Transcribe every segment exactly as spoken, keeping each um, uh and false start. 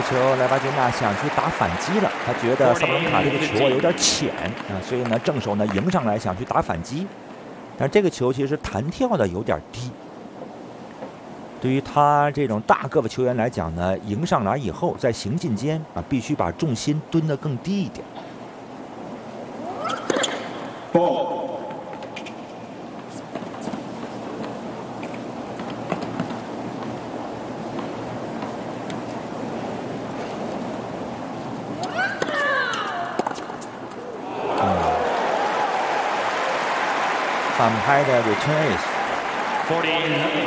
球莱巴金纳想去打反击了，他觉得萨布伦卡这个球有点浅啊，所以呢正手呢迎上来想去打反击，但是这个球其实弹跳的有点低。对于他这种大个子球员来讲呢，迎上来以后在行进间啊，必须把重心蹲得更低一点。 Ball. 反拍的 return ace。 forty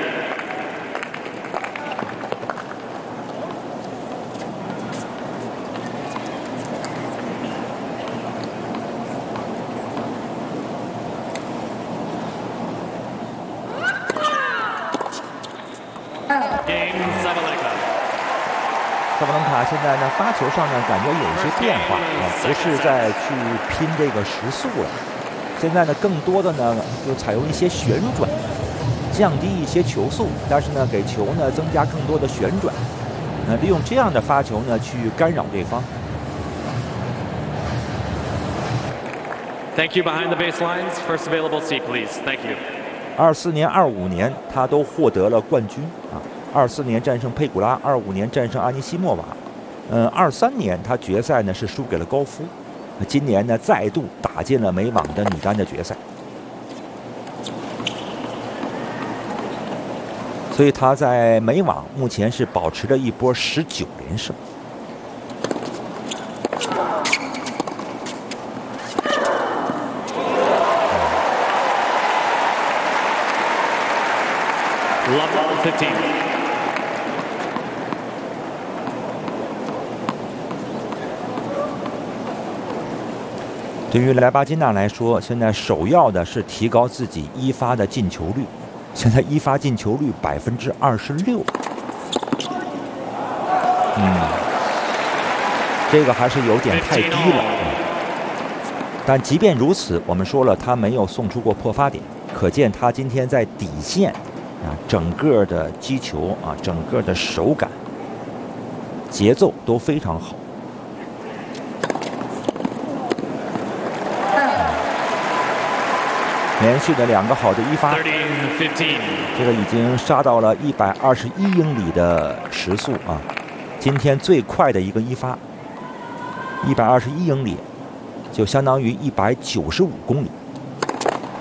thirty。Game Sabalenka。 萨布伦卡现在呢发球上呢感觉有一些变化啊，不是在去拼这个时速了。现在呢，更多的呢就采用一些旋转，降低一些球速，但是呢，给球呢增加更多的旋转，呃，利用这样的发球呢去干扰对方。 Thank you behind the baselines. First available seat, please. Thank you. 二四年、二五年他都获得了冠军啊。二四年战胜佩古拉，二五年战胜阿尼西莫娃，嗯，二三年他决赛呢是输给了高夫。今年呢，再度打进了美网的女单的决赛，所以她在美网目前是保持着一波十九连胜。 Love fifteen。 对于莱巴金纳来说，现在首要的是提高自己一发的进球率。现在一发进球率百分之二十六，嗯，这个还是有点太低了。但即便如此，我们说了，他没有送出过破发点，可见他今天在底线啊，整个的击球啊，整个的手感、节奏都非常好。连续的两个好的一发，这个已经杀到了一百二十一英里的时速啊！今天最快的一个一发，一百二十一英里，就相当于一百九十五公里。